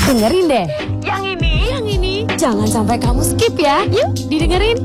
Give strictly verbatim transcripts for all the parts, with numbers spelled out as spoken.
Dengerin deh. Yang ini, yang ini. Jangan sampai kamu skip ya. Yuk, didengerin.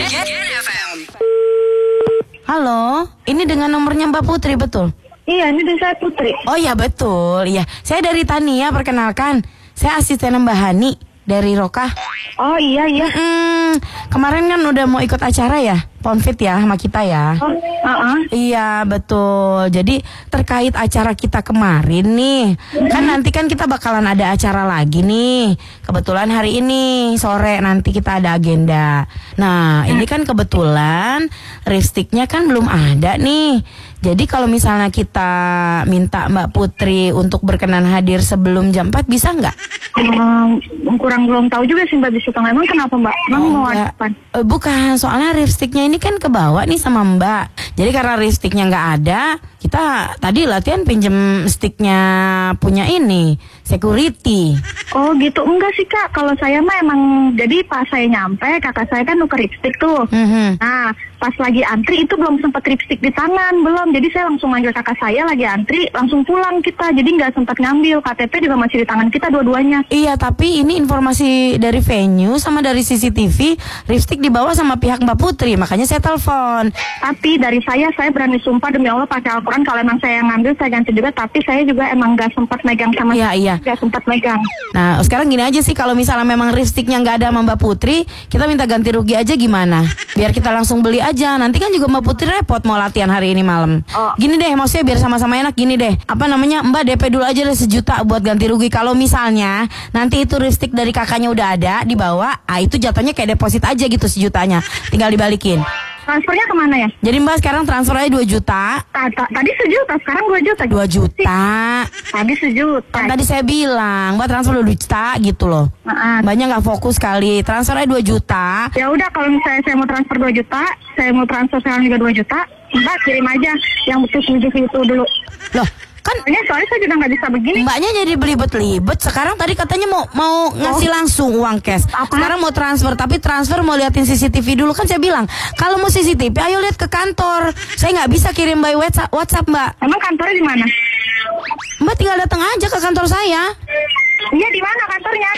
Halo, ini dengan nomornya Mbak Putri, betul? Iya, ini dengan saya Putri. Oh iya, betul. Iya, saya dari Tania, perkenalkan. Saya asisten Mbak Hani dari Roka. Oh iya, iya. Hmm, kemarin kan udah mau ikut acara ya, Ponfit ya, sama kita ya. Oh, uh-uh. Iya, betul. Jadi terkait acara kita kemarin nih, kan nanti kan kita bakalan ada acara lagi nih. Kebetulan hari ini sore nanti kita ada agenda. Nah, ini kan kebetulan lipstiknya kan belum ada nih. Jadi kalau misalnya kita minta Mbak Putri untuk berkenan hadir sebelum jam empat, bisa nggak? Um, kurang belum tahu juga sih Mbak bisa tengah. Emang kenapa Mbak? Emang Oh, mau enggak. apa? Eh, bukan, soalnya lipstiknya ini kan kebawa nih sama Mbak. Jadi karena lipstiknya nggak ada, kita tadi latihan pinjem sticknya punya ini, security. Oh gitu, enggak sih Kak. Kalau saya mah emang, jadi pas saya nyampe, kakak saya kan nuker lipstick tuh. Mhm. Nah, pas lagi antri itu belum sempat lipstick di tangan, belum. Jadi saya langsung manggil kakak saya lagi antri, langsung pulang kita. Jadi nggak sempat ngambil, K T P juga masih di tangan kita dua-duanya. Iya, tapi ini informasi dari venue sama dari C C T V, lipstick dibawa sama pihak Mbak Putri, makanya saya telepon. Tapi dari saya, saya berani sumpah demi Allah pakai Al-Quran, kalau emang saya yang ngambil, saya ganti juga. Tapi saya juga emang nggak sempat megang sama Iya, iya. nggak sempat megang. Nah, sekarang gini aja sih, kalau misalnya memang lipstiknya nggak ada sama Mbak Putri, kita minta ganti rugi aja gimana? Biar kita langsung beli aja. Nanti kan juga Mbak Putri repot mau latihan hari ini malam. Oh. Gini deh, maksudnya biar sama-sama enak gini deh. Apa namanya, Mbak D P dulu aja deh sejuta buat ganti rugi. Kalau misalnya nanti itu lipstik dari kakaknya udah ada dibawa, ah itu jatuhnya kayak deposit aja gitu sejutanya. Tinggal dibalikin. Transfernya kemana ya? Jadi Mbak sekarang transfer aja dua juta. Ta- ta- Tadi sejuta, sekarang dua juta. dua juta. Tadi sejuta. Kan tadi saya bilang, Mbak transfer dua juta gitu loh. Nah, Mbaknya nggak fokus kali. Transfer aja dua juta. ya udah, kalau misalnya saya mau transfer dua juta, saya mau transfer sekarang juga dua juta, Mbak kirim aja yang betul tujuh itu dulu. Loh, kan Soalnya, soalnya saya juga nggak bisa begini. Mbaknya jadi belibet-libet. Sekarang tadi katanya mau mau ngasih langsung uang cash. Apa? Sekarang mau transfer, tapi transfer mau liatin C C T V dulu. Kan saya bilang, kalau mau C C T V ayo lihat ke kantor. Saya nggak bisa kirim by WhatsApp, WhatsApp Mbak. Emang kantornya di mana? Mbak tinggal datang aja ke kantor saya Iya, di mana kantornya?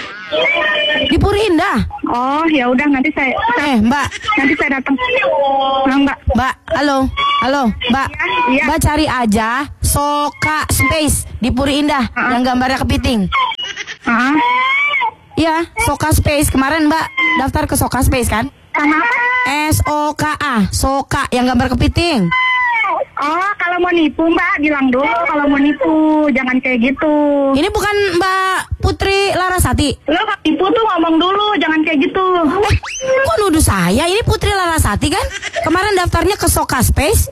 di Puri Indah. Oh, ya udah, nanti saya, Eh Mbak, nanti saya datang. Nah, Mbak. Mbak, halo, halo Mbak. Iya. Mbak cari aja Soka Space di Puri Indah yang gambarnya kepiting. Ah, Iya, Soka Space. Kemarin Mbak daftar ke Soka Space kan? sama apa? S O K A, Soka yang gambar kepiting. Oh, kalau mau nipu Mbak, bilang dulu kalau mau nipu, jangan kayak gitu. Ini bukan Mbak Putri Larasati. Lo kalau nipu tuh ngomong dulu, jangan kayak gitu. Eh, kok nuduh saya? Ini Putri Larasati kan? Kemarin daftarnya ke Soka Space.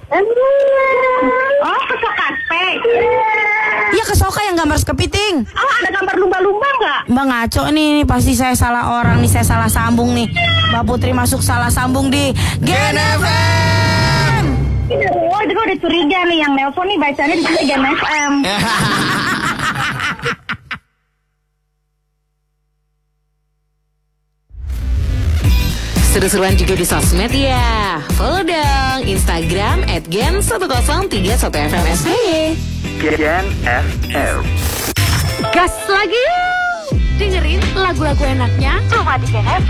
Oh, ke Sokaspe. Iya, ke Soka yang gambar kepiting. Oh, ada gambar lumba-lumba nggak? Mbak ngaco nih, ini pasti saya salah orang nih, saya salah sambung nih. Mbak Putri masuk salah sambung di Gen F M. Oh, itu gue udah curiga nih, yang nelpon nih bacanya di sini Gen F M. Seru-seruan juga di sosmed ya. Follow dong Instagram at gen satu nol tiga satu F M S B Y. Gen F M. Gas lagi yuk. Dengerin lagu-lagu enaknya cuma di Gen F M.